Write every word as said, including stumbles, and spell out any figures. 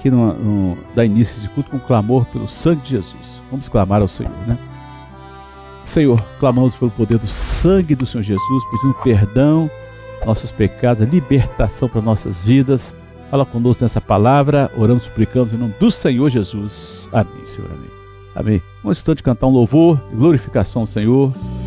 aqui no, no, dar início a esse culto com clamor pelo sangue de Jesus. Vamos clamar ao Senhor, né? Senhor, clamamos pelo poder do sangue do Senhor Jesus, pedindo perdão, nossos pecados, a libertação para nossas vidas. Fala conosco nessa palavra, oramos, suplicamos em nome do Senhor Jesus. Amém, Senhor, amém. Amém. Um instante cantar um louvor, glorificação ao Senhor.